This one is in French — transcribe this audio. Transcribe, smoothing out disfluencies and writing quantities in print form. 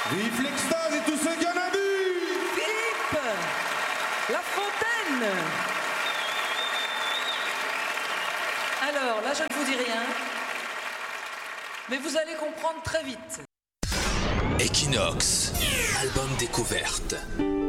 Vive l'extase et tous ceux qui en ont bu. Philippe La Fontaine. Alors, là, je ne vous dis rien, mais vous allez comprendre très vite. Equinox, album découverte.